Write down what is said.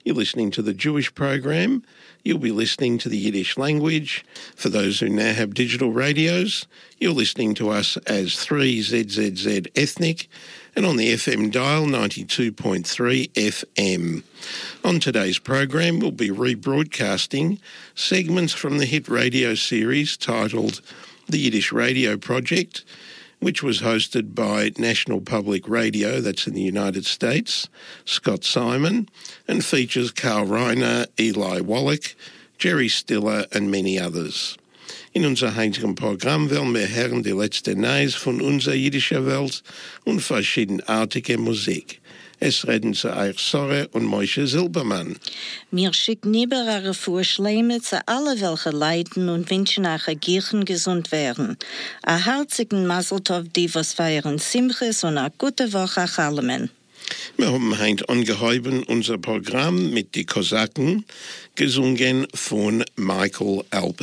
You're listening to the Jewish program. You'll be listening to the Yiddish language. For those who now have digital radios, you're listening to us as 3ZZZ Ethnic and on the FM dial 92.3 FM. On today's program, we'll be rebroadcasting segments from the hit radio series titled The Yiddish Radio Project, which was hosted by National Public Radio, that's in the United States, Scott Simon, and features Carl Reiner, Eli Wallach, Jerry Stiller and many others. In unser heutigen Programm werden wir hören die letzte Neues von unserer jiddischer Welt und verschiedenartige Musik. Es reden zu euch Sore und Moshe Silbermann. Wir schicken mehrere Vorschläge zu allen, welche leiden und wünschen nachher Kirchen gesund werden. A herzigen Maseltov, die was feiern Simches und a gute Woche allem. Wir haben heute angehäuben unser Programm mit die Kosaken, gesungen von Michael Alper.